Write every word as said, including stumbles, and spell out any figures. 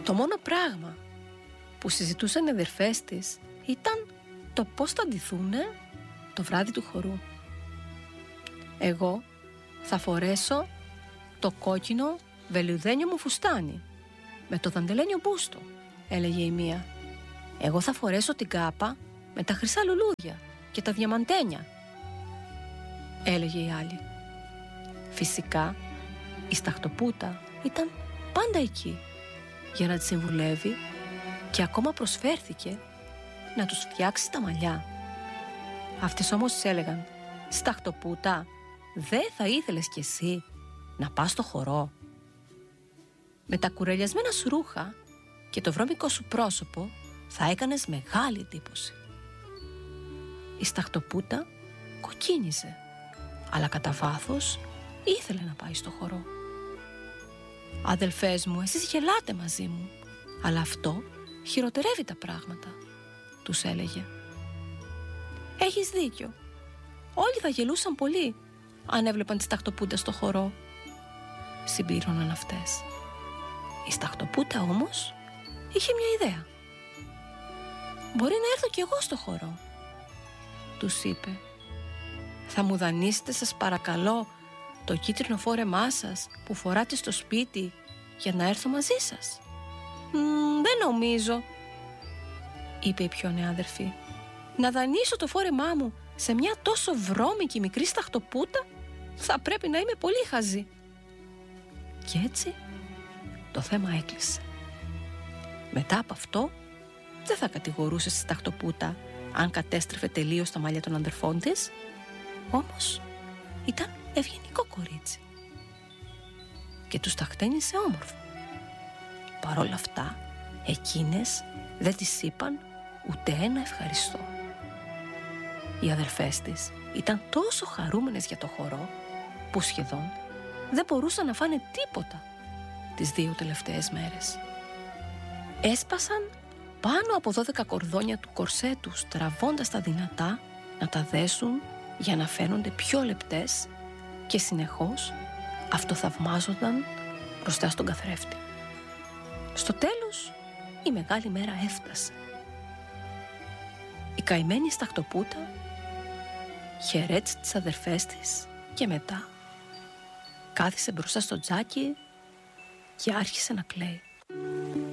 Το μόνο πράγμα που συζητούσαν οι αδερφές της ήταν το πώς θα ντυθούνε το βράδυ του χορού. «Εγώ θα φορέσω το κόκκινο βελουδένιο μου φουστάνι με το δαντελένιο μπούστο», έλεγε η μία. «Εγώ θα φορέσω την κάπα με τα χρυσά λουλούδια και τα διαμαντένια», έλεγε η άλλη. Φυσικά η Σταχτοπούτα ήταν πάντα εκεί για να τη συμβουλεύει και ακόμα προσφέρθηκε να τους φτιάξει τα μαλλιά. Αυτές όμως της έλεγαν: «Σταχτοπούτα, δεν θα ήθελες κι εσύ να πας στο χορό? Με τα κουρελιασμένα σου ρούχα και το βρώμικο σου πρόσωπο θα έκανες μεγάλη εντύπωση». Η Σταχτοπούτα κοκκίνιζε, αλλά κατά βάθος ήθελε να πάει στο χορό. «Αδελφές μου, εσείς γελάτε μαζί μου, αλλά αυτό χειροτερεύει τα πράγματα», τους έλεγε. «Έχεις δίκιο. Όλοι θα γελούσαν πολύ αν έβλεπαν τη Σταχτοπούτα στο χορό», συμπλήρωναν αυτές. Η Σταχτοπούτα όμως είχε μια ιδέα. «Μπορεί να έρθω κι εγώ στο χορό», τους είπε. «Θα μου δανείσετε, σας παρακαλώ, το κίτρινο φόρεμά σας που φοράτε στο σπίτι για να έρθω μαζί σας?» «Μ, δεν νομίζω», είπε η πιο νέα αδερφή. «Να δανείσω το φόρεμά μου σε μια τόσο βρώμικη μικρή Σταχτοπούτα? Θα πρέπει να είμαι πολύ χαζή». Και έτσι το θέμα έκλεισε. Μετά από αυτό δεν θα κατηγορούσε στη Σταχτοπούτα αν κατέστρεφε τελείως τα μαλλιά των αδερφών της. Όμως ήταν ευγενικό κορίτσι και τους τα χτένισε όμορφα. Παρ' όλα αυτά εκείνες δεν της είπαν ούτε ένα ευχαριστώ. Οι αδερφές της ήταν τόσο χαρούμενες για το χορό που σχεδόν δεν μπορούσαν να φάνε τίποτα τις δύο τελευταίες μέρες. Έσπασαν πάνω από δώδεκα κορδόνια του κορσέ τους, τραβώντας τα δυνατά να τα δέσουν για να φαίνονται πιο λεπτές, και συνεχώς αυτοθαυμάζονταν μπροστά στον καθρέφτη. Στο τέλος η μεγάλη μέρα έφτασε. Η καημένη Σταχτοπούτα χαιρέτησε τις αδερφές της και μετά κάθισε μπροστά στο τζάκι και άρχισε να κλαίει.